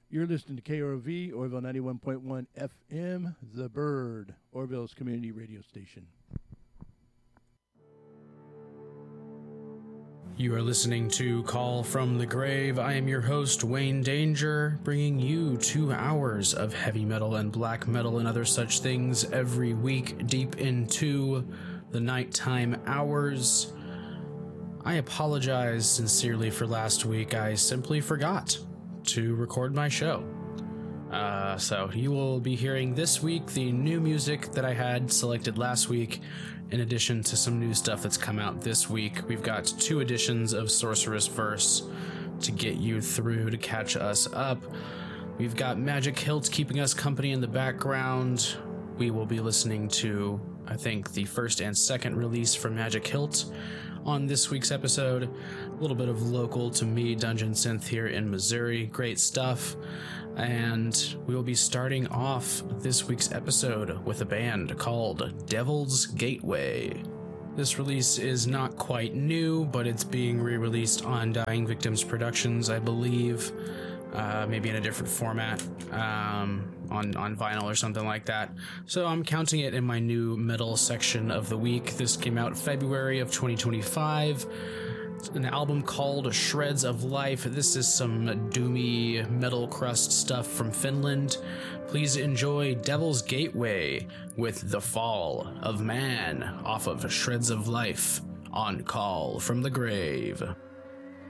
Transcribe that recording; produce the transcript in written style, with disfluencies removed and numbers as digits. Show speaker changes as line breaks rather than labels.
You're listening to KROV, Orville 91.1 FM, The Bird, Orville's community radio station.
You are listening to Call from the Grave. I am your host, Wayne Danger, bringing you 2 hours of heavy metal and black metal and other such things every week, deep into the nighttime hours. I apologize sincerely for last week. I simply forgot to record my show. So you will be hearing this week the new music that I had selected last week, in addition to some new stuff that's come out this week. We've got 2 editions of Sorcerous Verse to get you through, to catch us up. We've got Magic Hilt keeping us company in the background. We will be listening to, I think, the first and second release from Magic Hilt on this week's episode. A little bit of local to me Dungeon Synth here in Missouri. Great stuff. And we will be starting off this week's episode with a band called Devil's Gateway. This release is not quite new, but it's being re-released on Dying Victims Productions, I believe. Maybe in a different format, on vinyl or something like that. So I'm counting it in my new metal section of the week. This came out February of 2025. It's an album called Shreds of Life. This is some doomy metal crust stuff from Finland. Please enjoy Devil's Gateway with The Fall of Man off of Shreds of Life on Call from the Grave.